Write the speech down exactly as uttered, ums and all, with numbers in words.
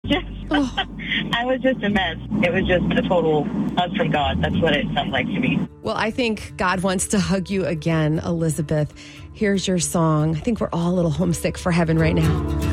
just, Oh. I was just a mess. It was just a total hug from God. That's what it sounds like to me. Well, I think God wants to hug you again, Elizabeth. Here's your song. I think we're all a little homesick for heaven right now.